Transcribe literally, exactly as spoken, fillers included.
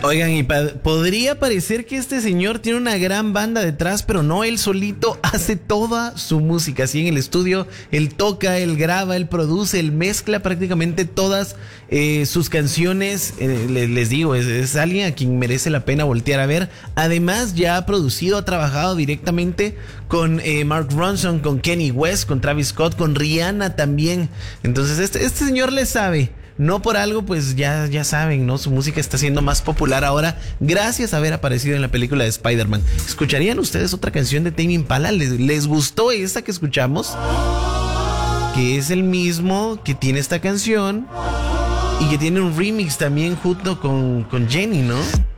Oigan, y pa- podría parecer que este señor tiene una gran banda detrás, pero no, él solito hace toda su música. Así en el estudio, él toca, él graba, él produce, él mezcla prácticamente todas eh, sus canciones. Eh, les, les digo, es, es alguien a quien merece la pena voltear a ver. Además, ya ha producido, ha trabajado directamente con eh, Mark Ronson, con Kanye West, con Travis Scott, con Rihanna también. Entonces, este, este señor le sabe. No por algo, pues ya, ya saben, ¿no? Su música está siendo más popular ahora gracias a haber aparecido en la película de Spider-Man. ¿Escucharían ustedes otra canción de Tame Impala? ¿Les, les gustó esta que escuchamos? Que es el mismo que tiene esta canción y que tiene un remix también junto con, con Jenny, ¿no?